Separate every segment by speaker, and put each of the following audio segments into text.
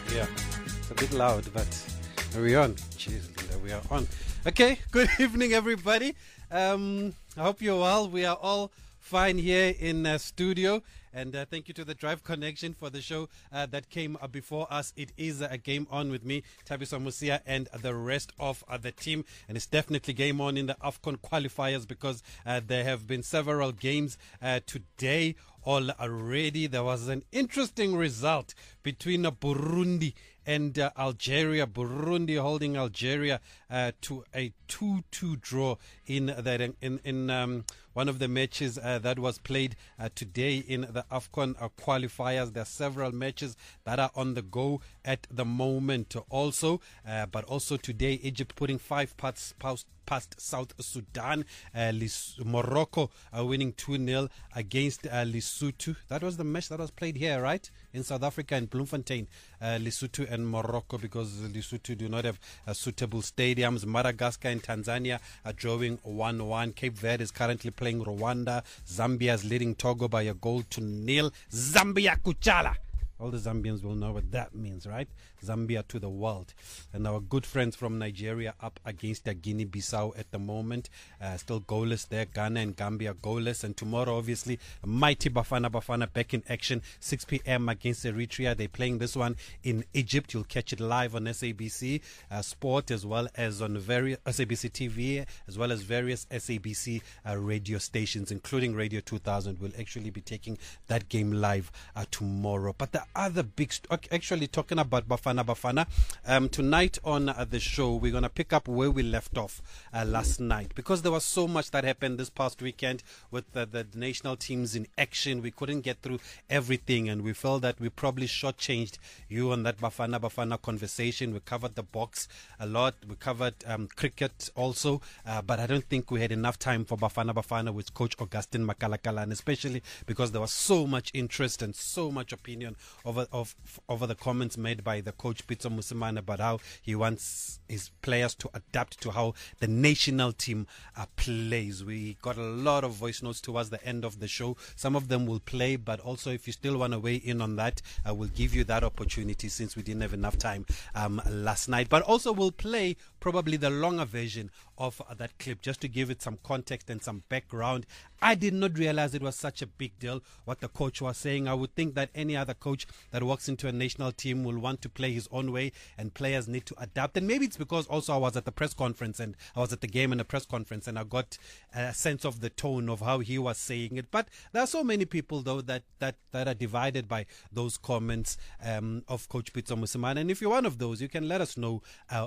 Speaker 1: Yeah, it's a bit loud, but are we on? Jeez, Linda, we are on. Okay, good evening, everybody. I hope you're well. We are all fine here in studio. And thank you to the Drive Connection for the show that came before us. It is a game on with me, Thabiso Mosia, and the rest of the team. And it's definitely game on in the AFCON qualifiers because there have been several games today already. There was an interesting result between Burundi and Algeria. Burundi holding Algeria to a 2-2 draw in one of the matches that was played today in the AFCON qualifiers. There are several matches that are on the go at the moment also. But also today, Egypt putting 5 past South Sudan. Morocco winning 2-0 against Lesotho. That was the match that was played here, right? In South Africa, in Bloemfontein. Lesotho and Morocco, because Lesotho do not have suitable stadiums. Madagascar and Tanzania are drawing 1-1. Cape Verde is currently playing Rwanda. Zambia is leading Togo by a goal to nil. Zambia Kuchala. All the Zambians will know what that means, right? Zambia to the world. And our good friends from Nigeria up against Guinea-Bissau at the moment. Still goalless there. Ghana and Gambia goalless. And tomorrow, obviously, mighty Bafana back in action. 6 p.m. against Eritrea. They're playing this one in Egypt. You'll catch it live on SABC Sport, as well as on various SABC TV, as well as various SABC radio stations, including Radio 2000. We'll actually be taking that game live tomorrow. But the other big, actually talking about Bafana, tonight on the show, we're going to pick up where we left off last night, because there was so much that happened this past weekend with the national teams in action. We couldn't get through everything, and we felt that we probably shortchanged you on that Bafana conversation. We covered the box a lot. We covered cricket also, but I don't think we had enough time for Bafana with Coach Augustine Makalakala, and especially because there was so much interest and so much opinion over the comments made by the coach Pitso Mosimane about how he wants his players to adapt to how the national team plays. We got a lot of voice notes towards the end of the show. Some of them will play, but also if you still want to weigh in on that, I will give you that opportunity since we didn't have enough time last night. But also we'll play probably the longer version of that clip just to give it some context and some background. I did not realize it was such a big deal what the coach was saying. I would think that any other coach that walks into a national team will want to play his own way, and players need to adapt. And maybe it's because also I was at the press conference, and I was at the game and the press conference, and I got a sense of the tone of how he was saying it. But there are so many people though that are divided by those comments of Coach Pitso Mosimane. And if you're one of those, you can let us know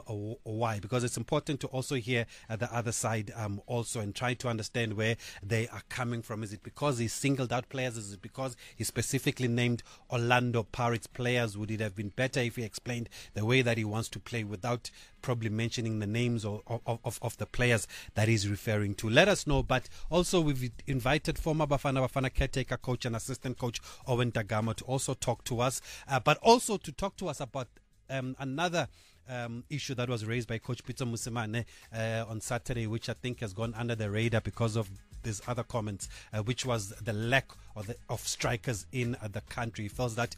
Speaker 1: why, because it's important to also hear the other side also, and try to understand where they are coming from. Is it because he singled out players? Is it because he specifically named Orlando Pirates players? Would it have been better if he explained the way that he wants to play without probably mentioning the names of the players that he's referring to? Let us know. But also we've invited former Bafana caretaker coach and assistant coach Owen Dagama to also talk to us, but also to talk to us about another issue that was raised by Coach Pitso Mosimane on Saturday, which I think has gone under the radar because of these other comments, which was the lack of strikers in the country. He feels that